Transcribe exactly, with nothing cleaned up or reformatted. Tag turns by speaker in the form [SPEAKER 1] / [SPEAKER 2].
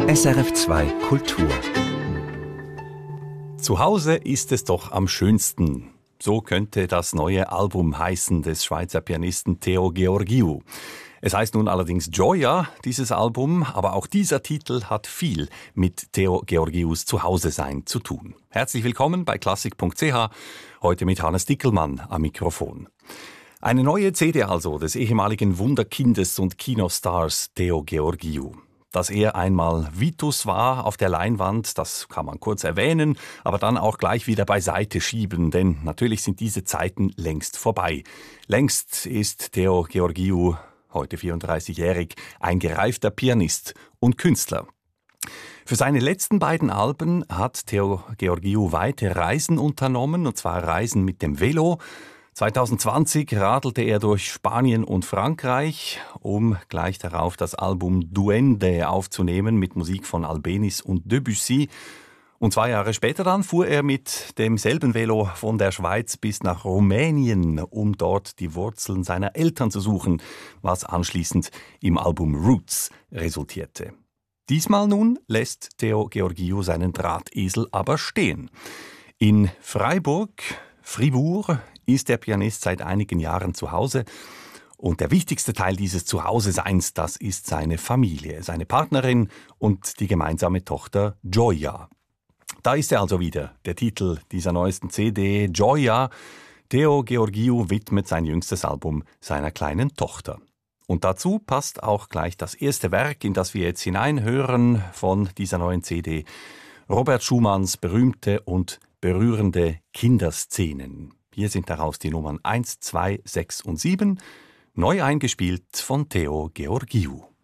[SPEAKER 1] S R F zwei Kultur.
[SPEAKER 2] Zu Hause ist es doch am schönsten. So könnte das neue Album heißen des Schweizer Pianisten Theo Georgiou. Es heißt nun allerdings Gioia, dieses Album, aber auch dieser Titel hat viel mit Theo Georgious Zuhause-Sein zu tun. Herzlich willkommen bei klassik punkt c h, heute mit Hannes Dickelmann am Mikrofon. Eine neue C D also des ehemaligen Wunderkindes und Kinostars Theo Georgiou. Dass er einmal Vitus war auf der Leinwand, das kann man kurz erwähnen, aber dann auch gleich wieder beiseite schieben, denn natürlich sind diese Zeiten längst vorbei. Längst ist Theo Georgiou, heute vierunddreißigjährig, ein gereifter Pianist und Künstler. Für seine letzten beiden Alben hat Theo Georgiou weite Reisen unternommen, und zwar Reisen mit dem Velo. zwanzig zwanzig radelte er durch Spanien und Frankreich, um gleich darauf das Album Duende aufzunehmen mit Musik von Albéniz und Debussy. Und zwei Jahre später dann fuhr er mit demselben Velo von der Schweiz bis nach Rumänien, um dort die Wurzeln seiner Eltern zu suchen, was anschließend im Album Roots resultierte. Diesmal nun lässt Theo Georgiou seinen Drahtesel aber stehen. In Freiburg, Fribourg, ist der Pianist seit einigen Jahren zu Hause. Und der wichtigste Teil dieses Zuhause-Seins, das ist seine Familie, seine Partnerin und die gemeinsame Tochter Gioia. Da ist er also wieder, der Titel dieser neuesten C D, Gioia. Theo Georgiou widmet sein jüngstes Album seiner kleinen Tochter. Und dazu passt auch gleich das erste Werk, in das wir jetzt hineinhören von dieser neuen C D. Robert Schumanns berühmte und berührende Kinderszenen. Hier sind daraus die Nummern eins, zwei, sechs und sieben, neu eingespielt von Theo Georgiou.